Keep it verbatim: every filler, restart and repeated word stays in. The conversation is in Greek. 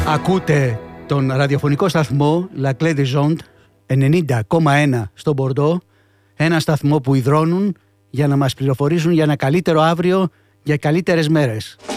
Ακούτε τον ραδιοφωνικό σταθμό La Clé des Ondes ενενήντα κόμμα ένα στο Μπορντό, ένα σταθμό που υδρώνουν για να μας πληροφορήσουν για ένα καλύτερο αύριο, για καλύτερες μέρες.